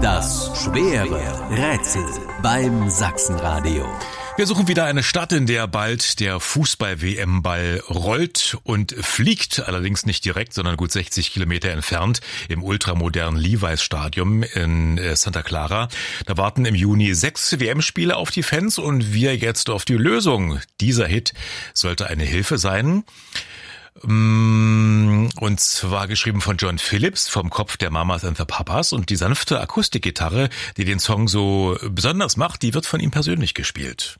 Das schwere Rätsel beim Sachsenradio. Wir suchen wieder eine Stadt, in der bald der Fußball-WM-Ball rollt und fliegt, allerdings nicht direkt, sondern gut 60 Kilometer entfernt im ultramodernen Levi's-Stadion in Santa Clara. Da warten im Juni 6 WM-Spiele auf die Fans und wir jetzt auf die Lösung. Dieser Hit sollte eine Hilfe sein. Und zwar geschrieben von John Phillips vom Kopf der Mamas and the Papas, und die sanfte Akustikgitarre, die den Song so besonders macht, die wird von ihm persönlich gespielt.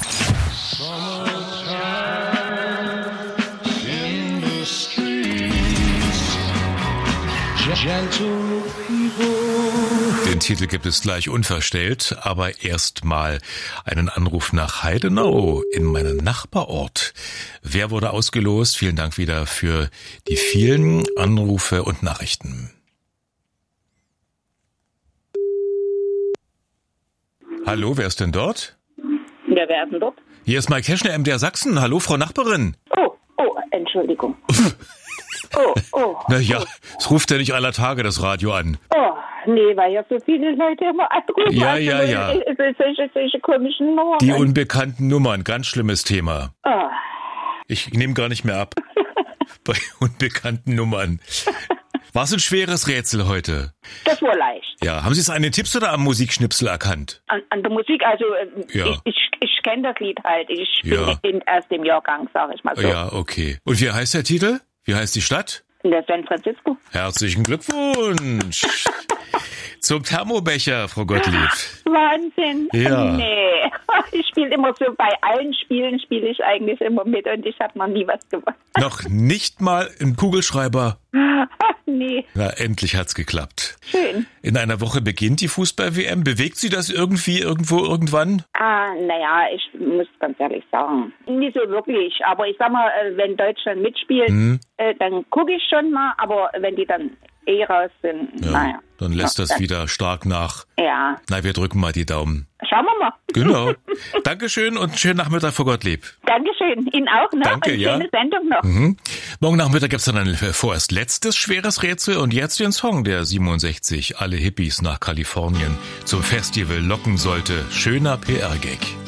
Den Titel gibt es gleich unverstellt, aber erstmal einen Anruf nach Heidenau in meinen Nachbarort. Wer wurde ausgelost? Vielen Dank wieder für die vielen Anrufe und Nachrichten. Hallo, wer ist denn dort? Ja, wer ist denn dort? Hier ist Mike Heschner, MDR Sachsen. Hallo, Frau Nachbarin. Oh, Entschuldigung. Na ja, es ruft ja nicht aller Tage das Radio an. Nee, weil ja so viele Leute immer anrufen. Ja. Solche komischen Nummern. Die unbekannten Nummern, ganz schlimmes Thema. Ich nehme gar nicht mehr ab bei unbekannten Nummern. War es ein schweres Rätsel heute? Das war leicht. Ja, haben Sie es an den Tipps oder am Musikschnipsel erkannt? An der Musik, also ja. ich kenne das Lied halt. Ich bin erst im Jahrgang, sag ich mal so. Ja, okay. Und wie heißt der Titel? Wie heißt die Stadt? In der San Francisco. Herzlichen Glückwunsch zum Thermobecher, Frau Gottlieb. Wahnsinn. Ja. Nee, ich spiele immer so, bei allen Spielen spiele ich eigentlich immer mit und ich habe noch nie was gewonnen. Noch nicht mal ein Kugelschreiber? Nee. Na, endlich hat's geklappt. Schön. In einer Woche beginnt die Fußball-WM. Bewegt Sie das irgendwie, irgendwo, irgendwann? Naja, ich muss ganz ehrlich sagen, nicht so wirklich. Aber ich sag mal, wenn Deutschland mitspielt, dann gucke ich schon mal. Aber wenn die dann raus sind, naja. Dann lässt das wieder stark nach. Ja. Na, wir drücken mal die Daumen. Schauen wir mal. Genau. Dankeschön und einen schönen Nachmittag, Frau Gottlieb. Dankeschön. Ihnen auch, ne? Danke, und ja. schöne Sendung noch. Morgen Nachmittag gibt's dann ein vorerst letztes schweres Rätsel und jetzt den Song, der 67 alle Hippies nach Kalifornien zum Festival locken sollte. Schöner PR-Gag.